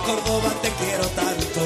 Córdoba, te quiero tanto.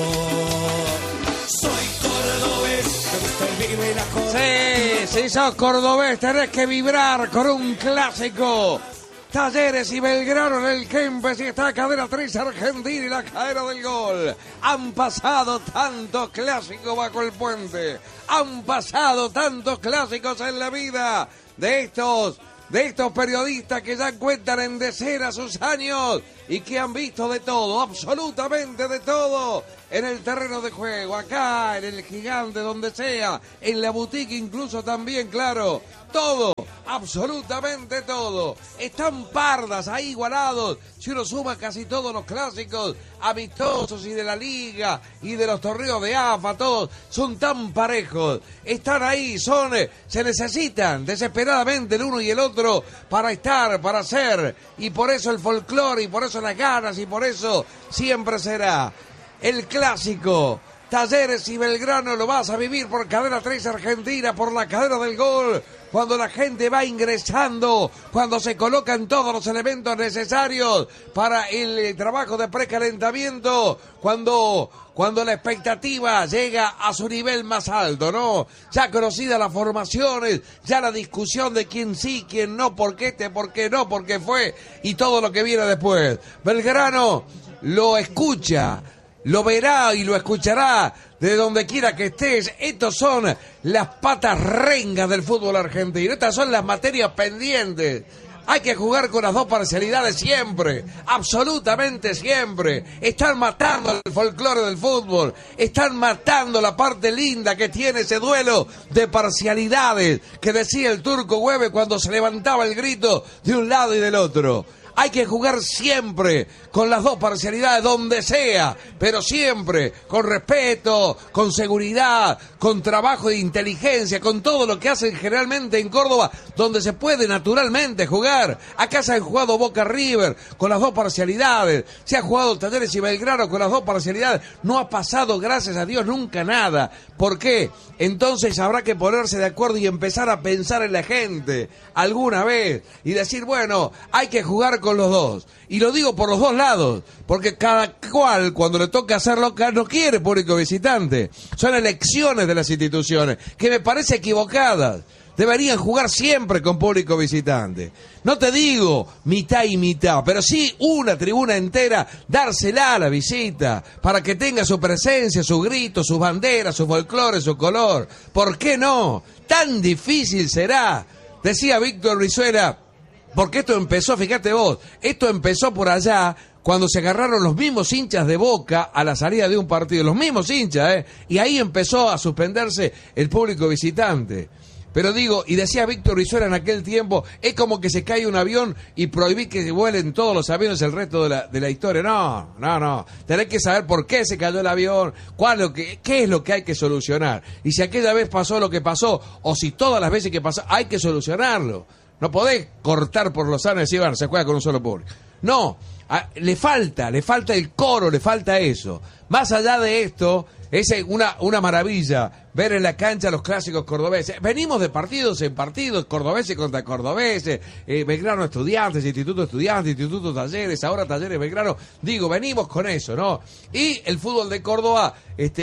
Soy cordobés, me gusta el vino y la joda. Sí, si sos cordobés tenés que vibrar con un clásico. Talleres y Belgrano en el Kempes, y está Cadena 3 Argentina y la cadena del gol. Han pasado tantos clásicos bajo el puente. Han pasado tantos clásicos en la vida de estos periodistas que ya cuentan en decenas sus años y que han visto de todo, absolutamente de todo, en el terreno de juego, acá, en el Gigante, donde sea, en la boutique incluso también, claro, todo, absolutamente todo. Están pardas ahí igualados, si uno suma casi todos los clásicos amistosos y de la Liga y de los torneos de AFA, todos son tan parejos, están ahí, se necesitan desesperadamente el uno y el otro para estar, para ser, y por eso el folclore, y por eso las ganas, y por eso siempre será el clásico. Talleres y Belgrano lo vas a vivir por Cadena 3 Argentina, por la cadena del gol, cuando la gente va ingresando, cuando se colocan todos los elementos necesarios para el trabajo de precalentamiento, cuando la expectativa llega a su nivel más alto, ¿no? Ya conocidas las formaciones, ya la discusión de quién sí, quién no, por qué no, por qué fue, y todo lo que viene después. Belgrano lo escucha, lo verá y lo escuchará de donde quiera que estés. Estos son las patas rengas del fútbol argentino. Estas son las materias pendientes. Hay que jugar con las dos parcialidades siempre, absolutamente siempre. Están matando el folclore del fútbol, están matando la parte linda que tiene ese duelo de parcialidades que decía el Turco Güeve cuando se levantaba el grito de un lado y del otro. Hay que jugar siempre con las dos parcialidades donde sea, pero siempre con respeto, con seguridad, con trabajo de inteligencia, con todo lo que hacen generalmente en Córdoba, donde se puede naturalmente jugar. Acá se han jugado Boca River con las dos parcialidades, se ha jugado Talleres y Belgrano con las dos parcialidades. No ha pasado, gracias a Dios, nunca nada. ¿Por qué? Entonces habrá que ponerse de acuerdo y empezar a pensar en la gente alguna vez y decir, bueno, hay que jugar con los dos. Y lo digo por los dos lados, porque cada cual cuando le toca hacer local no quiere público visitante. Son elecciones de las instituciones que me parece equivocadas. Deberían jugar siempre con público visitante. No te digo mitad y mitad, pero sí una tribuna entera, dársela a la visita, para que tenga su presencia, su grito, sus banderas, su folclore, su color. ¿Por qué no? Tan difícil será. Decía Víctor Brizuela, porque esto empezó, fíjate vos, esto empezó por allá, cuando se agarraron los mismos hinchas de Boca a la salida de un partido, los mismos hinchas, y ahí empezó a suspenderse el público visitante. Pero digo, y decía Víctor Brizuela en aquel tiempo, es como que se cae un avión y prohibí que vuelen todos los aviones el resto de la historia. No. Tenés que saber por qué se cayó el avión, qué es lo que hay que solucionar. Y si aquella vez pasó lo que pasó, o si todas las veces que pasó, hay que solucionarlo. No podés cortar por los sanos y decir, bueno, se juega con un solo público. No, le falta el coro, le falta eso. Más allá de esto, es una maravilla ver en la cancha los clásicos cordobeses. Venimos de partidos en partidos, cordobeses contra cordobeses, Belgrano Estudiantes, Instituto Talleres, ahora Talleres Belgrano. Digo, venimos con eso, ¿no? Y el fútbol de Córdoba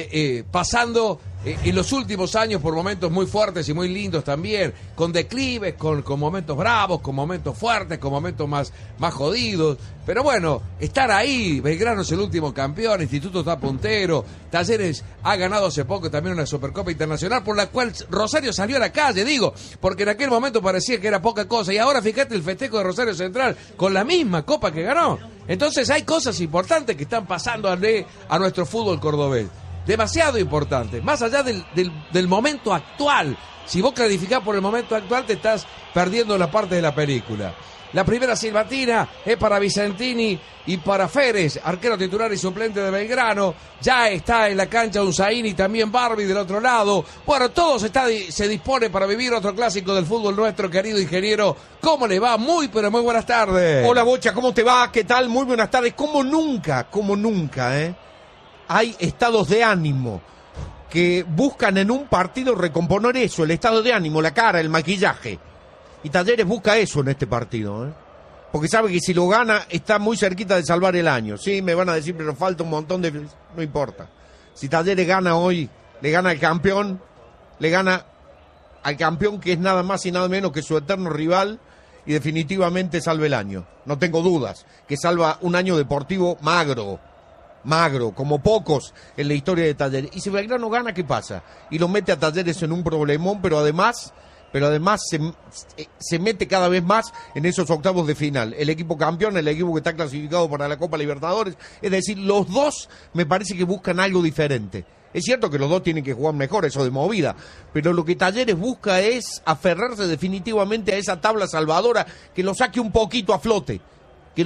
pasando en los últimos años por momentos muy fuertes y muy lindos también, con declives, con momentos bravos, con momentos fuertes, con momentos más jodidos. Pero bueno, estar ahí, Belgrano es el último campeón, Instituto está puntero, Talleres ha ganado hace poco también una Supercopa Internacional por la cual Rosario salió a la calle, digo, porque en aquel momento parecía que era poca cosa, y ahora fíjate el festejo de Rosario Central con la misma copa que ganó. Entonces hay cosas importantes que están pasando a nuestro fútbol cordobés, demasiado importantes, más allá del momento actual. Si vos clarificás por el momento actual, te estás perdiendo la parte de la película. La primera silbatina es para Vicentini y para Férez, arquero titular y suplente de Belgrano. Ya está en la cancha Unzaín y también Barbie del otro lado. Bueno, todo se dispone para vivir otro clásico del fútbol nuestro, querido ingeniero. ¿Cómo le va? Pero muy buenas tardes. Hola, Bocha, ¿cómo te va? ¿Qué tal? Muy buenas tardes. Como nunca, hay estados de ánimo que buscan en un partido recomponer eso, el estado de ánimo, la cara, el maquillaje. Y Talleres busca eso en este partido, porque sabe que si lo gana está muy cerquita de salvar el año. Sí, me van a decir, pero falta un montón de... No importa. Si Talleres gana hoy, le gana al campeón, le gana al campeón que es nada más y nada menos que su eterno rival, y definitivamente salva el año. No tengo dudas que salva un año deportivo magro, como pocos en la historia de Talleres. Y si Belgrano gana, ¿qué pasa? Y lo mete a Talleres en un problemón, pero además se mete cada vez más en esos octavos de final. El equipo campeón, el equipo que está clasificado para la Copa Libertadores. Es decir, los dos me parece que buscan algo diferente. Es cierto que los dos tienen que jugar mejor, eso de movida, pero lo que Talleres busca es aferrarse definitivamente a esa tabla salvadora que lo saque un poquito a flote. Que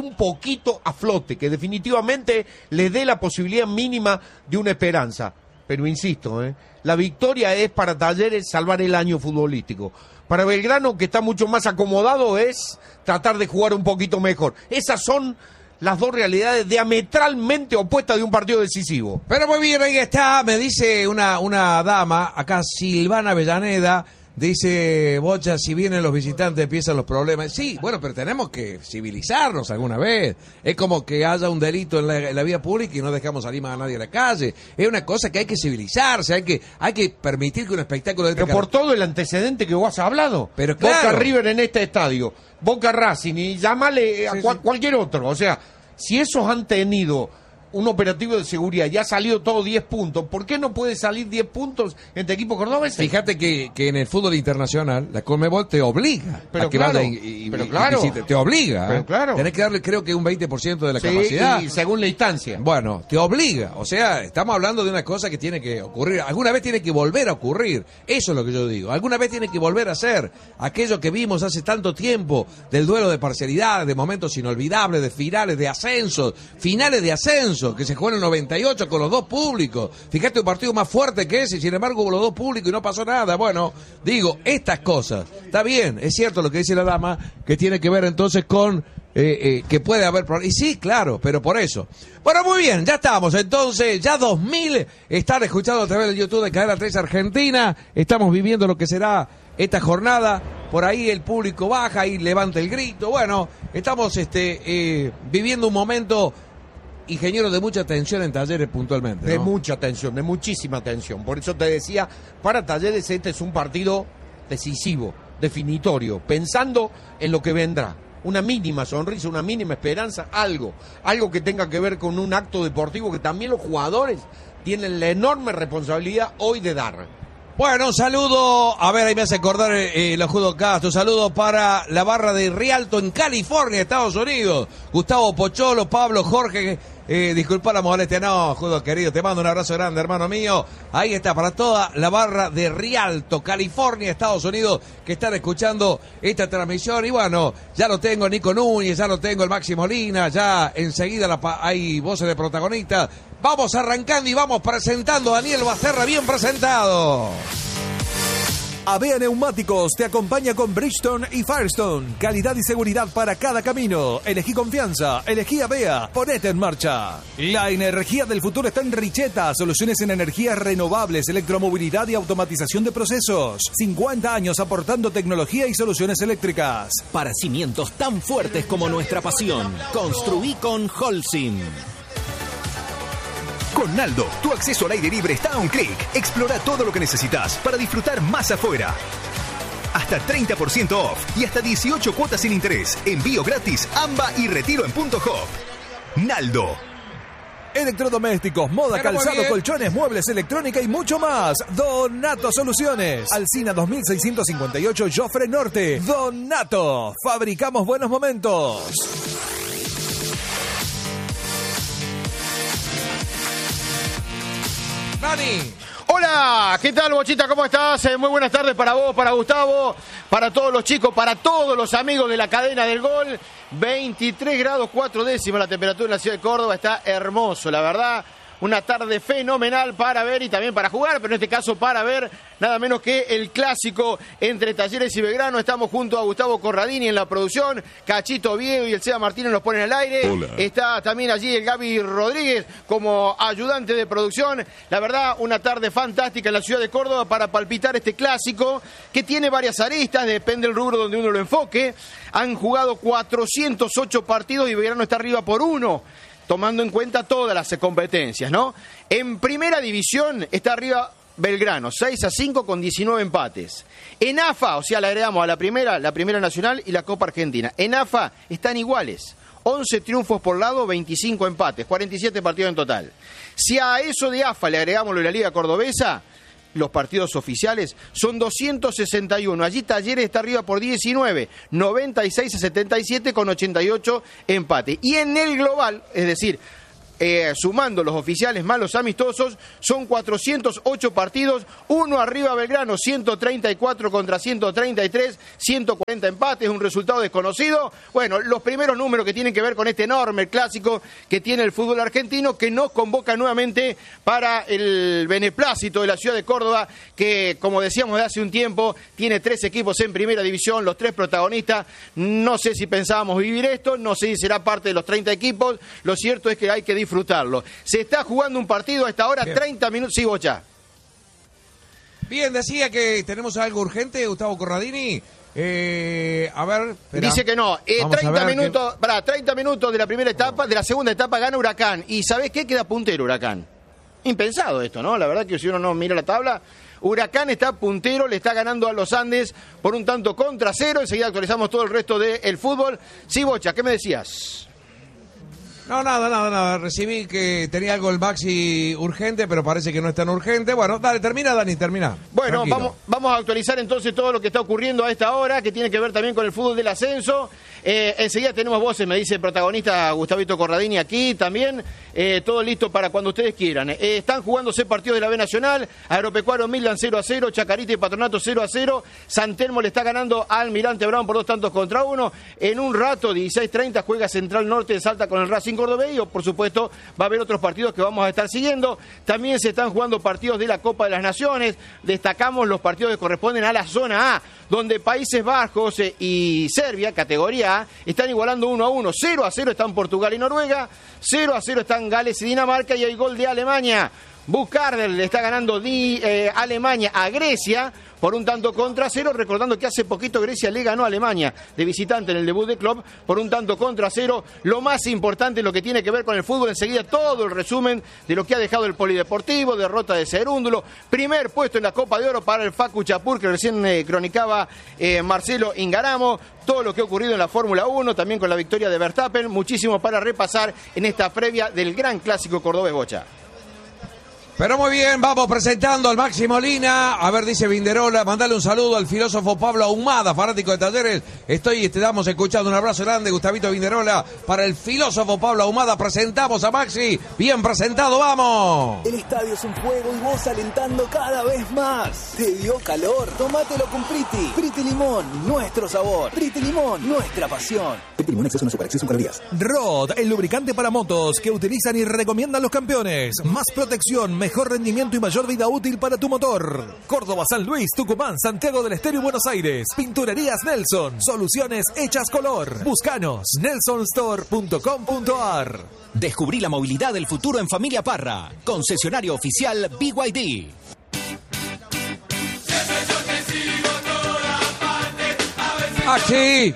definitivamente le dé la posibilidad mínima de una esperanza. Pero insisto, la victoria es para Talleres salvar el año futbolístico. Para Belgrano, que está mucho más acomodado, es tratar de jugar un poquito mejor. Esas son las dos realidades diametralmente opuestas de un partido decisivo. Pero muy bien, ahí está, me dice una dama, acá Silvana Avellaneda, dice, Bocha, si vienen los visitantes empiezan los problemas. Sí, bueno, pero tenemos que civilizarnos alguna vez. Es como que haya un delito en la vía pública y no dejamos salir más a nadie a la calle. Es una cosa que hay que civilizarse, hay que permitir que un espectáculo de Pero por todo el antecedente que vos has hablado. Pero claro. Boca River en este estadio, Boca Racing y llámale a cualquier otro. O sea, si esos han tenido un operativo de seguridad, ya ha salido todo 10 puntos, ¿por qué no puede salir 10 puntos entre equipos cordobeses? Fíjate que en el fútbol internacional la Conmebol te obliga a que vaya y te obliga. Pero claro. Tenés que darle, creo que un 20% de la capacidad. Y según la instancia. Bueno, te obliga. O sea, estamos hablando de una cosa que tiene que ocurrir. Alguna vez tiene que volver a ocurrir. Eso es lo que yo digo. Alguna vez tiene que volver a ser aquello que vimos hace tanto tiempo, del duelo de parcialidad, de momentos inolvidables, de finales de ascenso, que se jugó en el 98 con los dos públicos. Fíjate, un partido más fuerte que ese, sin embargo hubo los dos públicos y no pasó nada. Bueno, digo, estas cosas, está bien, es cierto lo que dice la dama, que tiene que ver entonces con que puede haber problemas. Y sí, claro, pero por eso. Bueno, muy bien, ya estamos, entonces, ya 2000 están escuchando a través del YouTube de Cadena 3 Argentina. Estamos viviendo lo que será esta jornada. Por ahí el público baja y levanta el grito. Bueno, estamos viviendo un momento, ingeniero, de mucha tensión en Talleres puntualmente, ¿no? De mucha tensión, de muchísima tensión. Por eso te decía, para Talleres este es un partido decisivo, definitorio, pensando en lo que vendrá. Una mínima sonrisa, una mínima esperanza, algo que tenga que ver con un acto deportivo que también los jugadores tienen la enorme responsabilidad hoy de dar. Bueno, un saludo, a ver, ahí me hace acordar los Judo Castro, un saludo para la barra de Rialto en California, Estados Unidos. Gustavo Pocholo, Pablo, Jorge, disculpa la molestia, no, Judo querido, te mando un abrazo grande, hermano mío. Ahí está, para toda la barra de Rialto, California, Estados Unidos, que están escuchando esta transmisión. Y bueno, ya lo tengo Nico Núñez, ya lo tengo el Máximo Lina, ya enseguida hay voces de protagonistas. Vamos arrancando y vamos presentando a Daniel Basterra, bien presentado. Avea Neumáticos te acompaña con Bridgestone y Firestone. Calidad y seguridad para cada camino. Elegí confianza, elegí Avea. Ponete en marcha. La energía del futuro está en Richeta. Soluciones en energías renovables, electromovilidad y automatización de procesos. 50 años aportando tecnología y soluciones eléctricas. Para cimientos tan fuertes como nuestra pasión. Construí con Holcim. Con Naldo, tu acceso al aire libre está a un clic. Explora todo lo que necesitas para disfrutar más afuera. Hasta 30% off y hasta 18 cuotas sin interés. Envío gratis, AMBA y retiro en Punto Hop. Naldo. Electrodomésticos, moda, calzado, colchones, muebles, electrónica y mucho más. Donato Soluciones. Alsina 2658, Jofre Norte. Donato. Fabricamos buenos momentos. Dani. Hola, ¿qué tal, Bochita? ¿Cómo estás? Muy buenas tardes para vos, para Gustavo, para todos los chicos, para todos los amigos de la cadena del gol. 23 grados 4 décimas la temperatura en la ciudad de Córdoba, está hermoso, la verdad. una tarde fenomenal para ver y también para jugar, pero en este caso para ver nada menos que el clásico entre Talleres y Belgrano. Estamos junto a Gustavo Corradini en la producción, Cachito Viego y el Seba Martínez nos ponen al aire. Hola. Está también allí el Gaby Rodríguez como ayudante de producción. La verdad, una tarde fantástica en la ciudad de Córdoba para palpitar este clásico que tiene varias aristas, depende del rubro donde uno lo enfoque. Han jugado 408 partidos y Belgrano está arriba por 1, tomando en cuenta todas las competencias, ¿no? En primera división está arriba Belgrano, 6-5 con 19 empates. En AFA, o sea, le agregamos a la primera nacional y la Copa Argentina. En AFA están iguales, 11 triunfos por lado, 25 empates, 47 partidos en total. Si a eso de AFA le agregamos lo de la Liga Cordobesa, los partidos oficiales son 261. Allí Talleres está arriba por 19, 96-77 con 88 empates. Y en el global, es decir, sumando los oficiales más los amistosos, son 408 partidos, 1 arriba Belgrano, 134 contra 133, 140 empates, un resultado desconocido. Bueno, los primeros números que tienen que ver con este enorme clásico que tiene el fútbol argentino, que nos convoca nuevamente para el beneplácito de la ciudad de Córdoba, que, como decíamos de hace un tiempo, tiene 3 equipos en primera división, los 3 protagonistas. No sé si pensábamos vivir esto, no sé si será parte de los 30 equipos, lo cierto es que hay que disfrutarlo. Se está jugando un partido a esta hora, 30 minutos. Sí, Bocha. Bien, decía que tenemos algo urgente, Gustavo Corradini. A ver, espera. Dice que no. 30 minutos de la primera etapa, de la segunda etapa gana Huracán. ¿Y sabés qué? Queda puntero Huracán. Impensado esto, ¿no? La verdad que si uno no mira la tabla, Huracán está puntero, le está ganando a los Andes por un tanto contra 0. Enseguida actualizamos todo el resto del fútbol. Sí, Bocha, ¿qué me decías? No, nada. Recibí que tenía algo el Maxi urgente, pero parece que no es tan urgente. Bueno, dale, termina, Dani, termina. Bueno, vamos a actualizar entonces todo lo que está ocurriendo a esta hora, que tiene que ver también con el fútbol del ascenso. Enseguida tenemos voces, me dice el protagonista Gustavito Corradini aquí también. Todo listo para cuando ustedes quieran. Están jugándose partidos de la B Nacional. Agropecuario Midland 0-0, Chacarita y Patronato 0-0. San Telmo le está ganando al Almirante Brown por 2-1. En un rato, 16:30, juega Central Norte de Salta con el Racing Cordobés y, por supuesto, va a haber otros partidos que vamos a estar siguiendo. También se están jugando partidos de la Copa de las Naciones. Destacamos los partidos que corresponden a la zona A, donde Países Bajos y Serbia, categoría A, están igualando 1-1. 0-0 están Portugal y Noruega, 0-0 están Gales y Dinamarca, y hay gol de Alemania. Buscarder le está ganando Alemania a Grecia por un tanto contra 0, recordando que hace poquito Grecia le ganó a Alemania de visitante en el debut de Klopp por un tanto contra 0. Lo más importante, lo que tiene que ver con el fútbol, enseguida todo el resumen de lo que ha dejado el Polideportivo, derrota de Cerúndulo, primer puesto en la Copa de Oro para el Facu Chapur, que recién cronicaba Marcelo Ingaramo, todo lo que ha ocurrido en la Fórmula 1, también con la victoria de Verstappen, muchísimo para repasar en esta previa del gran clásico cordobés, Bocha. Pero muy bien, vamos presentando al Maxi Molina. A ver, dice Vinderola, mandale un saludo al filósofo Pablo Ahumada, fanático de Talleres. Te damos escuchando. Un abrazo grande, Gustavito Vinderola, para el filósofo Pablo Ahumada. Presentamos a Maxi. Bien presentado, vamos. El estadio es un juego y vos alentando cada vez más. ¿Te dio calor? Tómatelo con Priti. Priti Limón, nuestro sabor. Priti Limón, nuestra pasión. Priti Limón, exceso no supera, exceso en calorías. Rod, el lubricante para motos que utilizan y recomiendan los campeones. Más protección, mejor rendimiento y mayor vida útil para tu motor. Córdoba, San Luis, Tucumán, Santiago del Estero y Buenos Aires. Pinturerías Nelson. Soluciones hechas color. Búscanos. nelsonstore.com.ar. Descubrí la movilidad del futuro en Familia Parra. Concesionario oficial BYD. Maxi.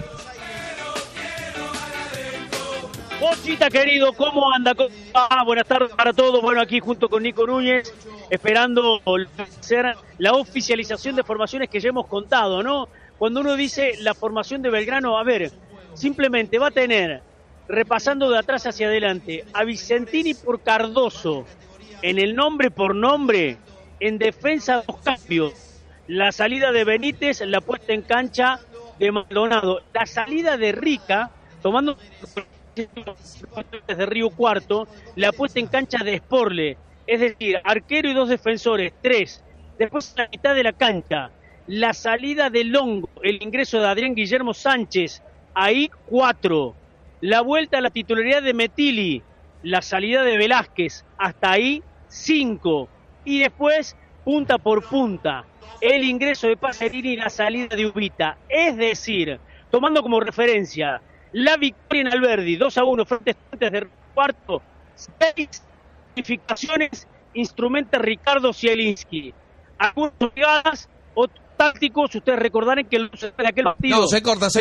Bochita querido, ¿cómo anda? Buenas tardes para todos. Bueno, aquí junto con Nico Núñez, esperando hacer la oficialización de formaciones que ya hemos contado, ¿no? Cuando uno dice la formación de Belgrano, a ver, simplemente va a tener, repasando de atrás hacia adelante, a Vicentini por Cardoso, en el nombre por nombre, en defensa 2 cambios. La salida de Benítez, la puesta en cancha de Maldonado. La salida de Rica, tomando desde Río Cuarto, la puesta en cancha de Sporle, es decir, arquero y 2 defensores, 3. Después la mitad de la cancha, la salida de Longo, el ingreso de Adrián Guillermo Sánchez, ahí 4. La vuelta a la titularidad de Metili, la salida de Velázquez, hasta ahí 5. Y después, punta por punta, el ingreso de Pacerini y la salida de Ubita. Es decir, tomando como referencia la victoria en Alberdi, 2-1 frente a Estudiantes de cuarto, 6 modificaciones instrumenta Ricardo Zielinski. Algunas jugadas, otros tácticos, ustedes recordarán que en aquel partido... No, se corta,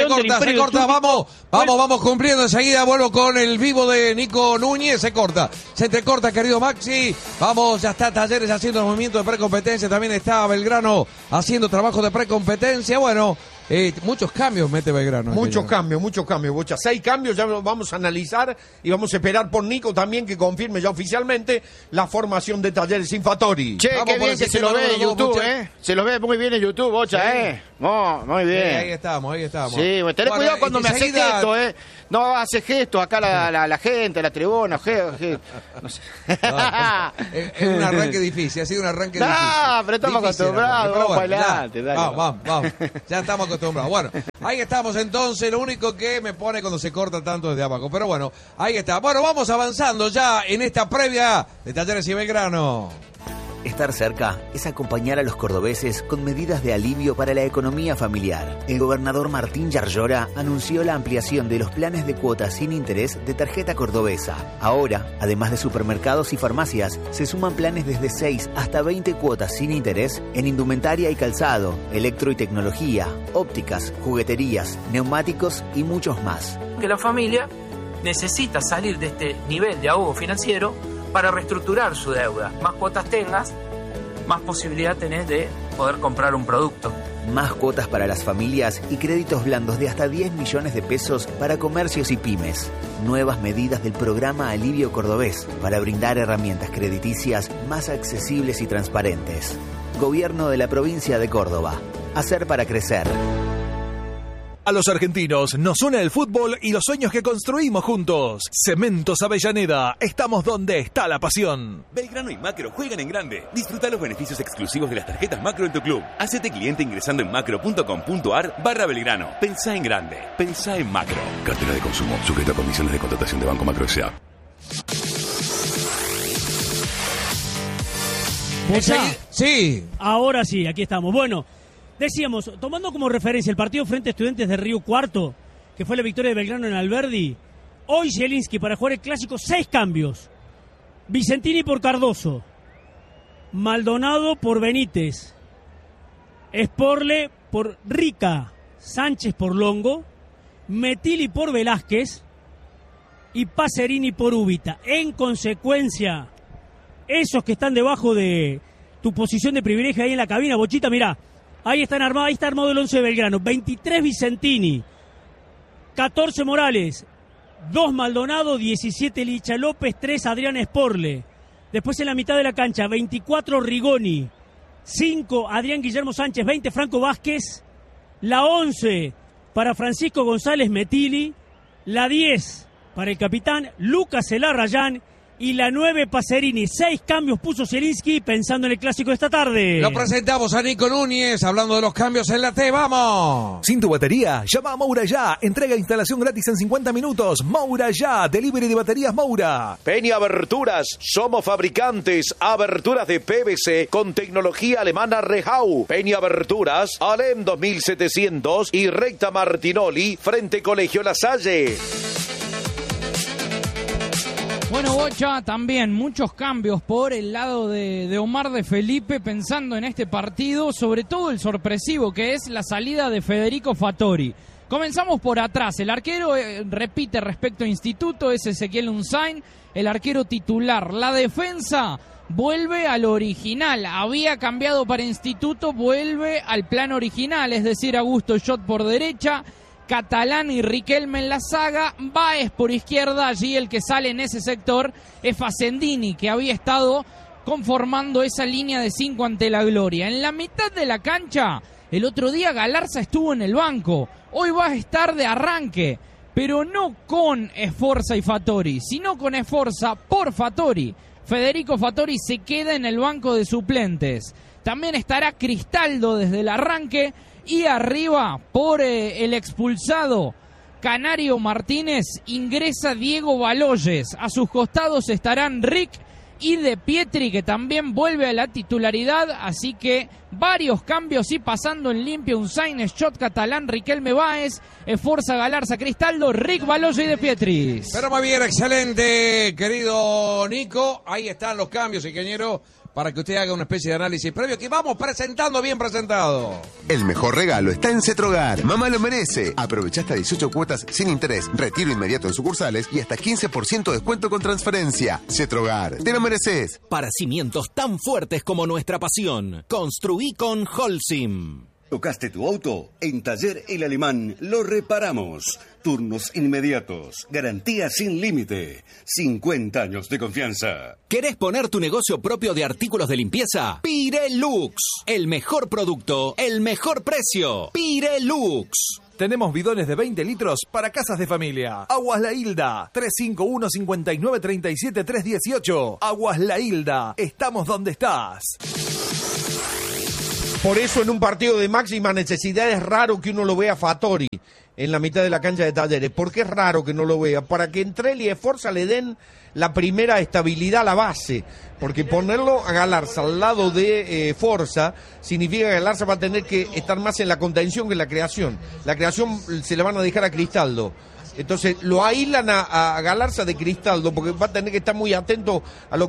vamos cumpliendo enseguida, vuelvo con el vivo de Nico Núñez, se entrecorta, querido Maxi, vamos, ya está Talleres haciendo movimientos de precompetencia, también está Belgrano haciendo trabajo de precompetencia, bueno... muchos cambios mete Belgrano. Muchos cambios, Bocha. 6 cambios, ya lo vamos a analizar y vamos a esperar por Nico también que confirme ya oficialmente la formación de Talleres sin Fattori. Che, vamos, qué bien que se lo ve en YouTube, Se lo ve muy bien en YouTube, Bocha, sí. Muy bien. Ahí estamos. Sí, tenés cuidado cuando me hace gestos, No hace gestos acá la gente, la tribuna, no sé. Es un arranque difícil, ha sido un arranque difícil. No, pero estamos acostumbrados, vamos para adelante. Vamos. Ya estamos acostumbrados. Bueno, ahí estamos entonces, lo único que me pone cuando se corta tanto desde abajo, pero bueno, ahí está. Bueno, vamos avanzando ya en esta previa de Talleres y Belgrano. Estar cerca es acompañar a los cordobeses con medidas de alivio para la economía familiar. El gobernador Martín Yarlora anunció la ampliación de los planes de cuotas sin interés de tarjeta cordobesa. Ahora, además de supermercados y farmacias, se suman planes desde 6 hasta 20 cuotas sin interés en indumentaria y calzado, electro y tecnología, ópticas, jugueterías, neumáticos y muchos más. Que la familia necesita salir de este nivel de ahogo financiero para reestructurar su deuda. Más cuotas tengas, más posibilidad tenés de poder comprar un producto. Más cuotas para las familias y créditos blandos de hasta 10 millones de pesos para comercios y pymes. Nuevas medidas del programa Alivio Cordobés para brindar herramientas crediticias más accesibles y transparentes. Gobierno de la provincia de Córdoba. Hacer para crecer. A los argentinos nos une el fútbol y los sueños que construimos juntos. Cementos Avellaneda, estamos donde está la pasión. Belgrano y Macro juegan en grande. Disfruta los beneficios exclusivos de las tarjetas Macro en tu club. Hacete cliente ingresando en macro.com.ar/Belgrano. Pensá en grande, pensá en Macro. Cartera de consumo, sujeto a condiciones de contratación de Banco Macro S.A. Sí. Ahora sí, aquí estamos. Bueno, decíamos, tomando como referencia el partido frente a Estudiantes de Río Cuarto, que fue la victoria de Belgrano en Alberdi, hoy Zielinski para jugar el clásico 6 cambios. Vicentini por Cardoso, Maldonado por Benítez, Sporle por Rica, Sánchez por Longo, Metilli por Velázquez y Pacerini por Ubita. En consecuencia, esos que están debajo de tu posición de privilegio ahí en la cabina, Bochita, mirá, ahí está armado el 11 de Belgrano. 23 Vicentini, 14 Morales, 2 Maldonado, 17 Licha López, 3 Adrián Sporle. Después en la mitad de la cancha, 24 Rigoni, 5 Adrián Guillermo Sánchez, 20 Franco Vázquez, la 11 para Francisco González Metilli, la 10 para el capitán Lucas Elarrayán y la 9 Pacerini. 6 cambios puso Zielinski pensando en el clásico de esta tarde. Lo presentamos a Nico Núñez hablando de los cambios en la T. ¡Vamos! Sin tu batería, llama a Moura Ya. Entrega e instalación gratis en 50 minutos. Moura Ya. Delivery de baterías Moura. Peña Aberturas. Somos fabricantes. Aberturas de PVC con tecnología alemana Rehau. Peña Aberturas. Alem 2700 y Recta Martinoli frente Colegio La Salle. Bueno, Bocha, también muchos cambios por el lado de Omar de Felipe pensando en este partido, sobre todo el sorpresivo que es la salida de Federico Fattori. Comenzamos por atrás, el arquero repite respecto a Instituto, es Ezequiel Unzain, el arquero titular. La defensa vuelve al original, había cambiado para Instituto, vuelve al plan original, es decir, Augusto Schott por derecha, Catalán y Riquelme en la saga, Báez por izquierda, allí el que sale en ese sector es Facendini, que había estado conformando esa línea de 5 ante la Gloria. En la mitad de la cancha, el otro día Galarza estuvo en el banco, hoy va a estar de arranque, pero no con Esforza y Fattori, sino con Esforza por Fattori. Federico Fattori se queda en el banco de suplentes. También estará Cristaldo desde el arranque, y arriba por el expulsado Canario Martínez, ingresa Diego Baloyes. A sus costados estarán Rick y De Pietri, que también vuelve a la titularidad, así que varios cambios y pasando en limpio un Sainz, Schott, Catalán, Riquelme Báez, Forza, Galarza, Cristaldo, Rick, Baloyes y De Pietri. Pero muy bien, excelente, querido Nico. Ahí están los cambios, ingeniero, para que usted haga una especie de análisis previo que vamos presentando bien presentado. El mejor regalo está en Cetrogar. Mamá lo merece. Aprovecha hasta 18 cuotas sin interés, retiro inmediato en sucursales y hasta 15% de descuento con transferencia. Cetrogar, te lo mereces. Para cimientos tan fuertes como nuestra pasión, construí con Holcim. ¿Tocaste tu auto? En Taller El Alemán lo reparamos. Turnos inmediatos, garantía sin límite, 50 años de confianza. ¿Querés poner tu negocio propio de artículos de limpieza? Pirelux, el mejor producto, el mejor precio. Pirelux. Tenemos bidones de 20 litros para casas de familia. Aguas La Hilda, 351-5937-318. Aguas La Hilda, estamos donde estás. Por eso en un partido de máxima necesidad es raro que uno lo vea a Fattori en la mitad de la cancha de Talleres. ¿Por qué es raro que no lo vea? Para que Entrelli y Forza le den la primera estabilidad a la base. Porque ponerlo a Galarza al lado de Forza significa que Galarza va a tener que estar más en la contención que en la creación. La creación se la van a dejar a Cristaldo. Entonces lo aíslan a Galarza de Cristaldo porque va a tener que estar muy atento a lo